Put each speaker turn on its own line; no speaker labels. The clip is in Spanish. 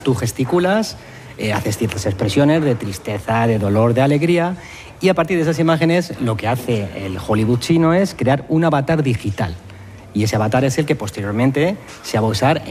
Tú gesticulas, haces ciertas expresiones de tristeza, de dolor, de alegría, y a partir de esas imágenes lo que hace el Hollywood chino es crear un avatar digital. Y ese avatar es el que posteriormente se va a usar